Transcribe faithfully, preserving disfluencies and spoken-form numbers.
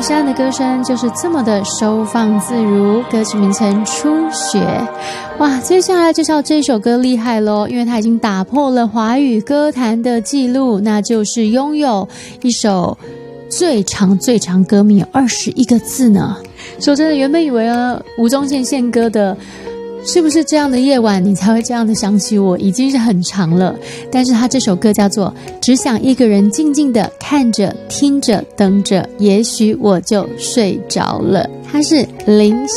珊的歌声就是这么的收放自如，歌曲名称《初雪》。哇，接下来介绍这首歌厉害咯，因为它已经打破了华语歌坛的记录，那就是拥有一首最长最长歌名有二十一个字呢。说真的，原本以为啊，吴宗宪宪歌的是不是这样的夜晚你才会这样的想起我已经是很长了，但是他这首歌叫做只想一个人静静的看着听着等着，也许我就睡着了。他是林